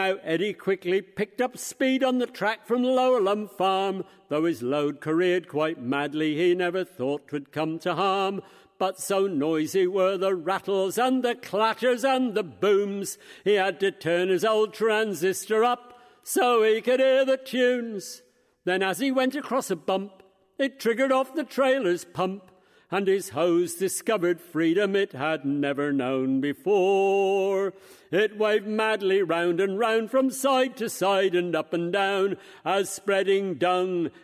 Now Eddie quickly picked up speed on the track from Lowerlum Farm. Though his load careered quite madly, he never thought 'twould come to harm. But so noisy were the rattles and the clatters and the booms, he had to turn his old transistor up so he could hear the tunes. Then as he went across a bump, it triggered off the trailer's pump, and his hose discovered freedom it had never known before. It waved madly round and round from side to side and up and down, as spreading dung